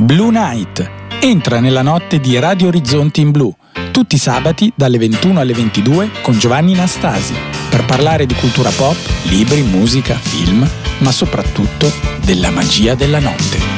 Blue Night. Entra nella notte di Radio Orizzonti in Blu, tutti i sabati dalle 21 alle 22 con Giovanni Nastasi, per parlare di cultura pop, libri, musica, film, ma soprattutto della magia della notte.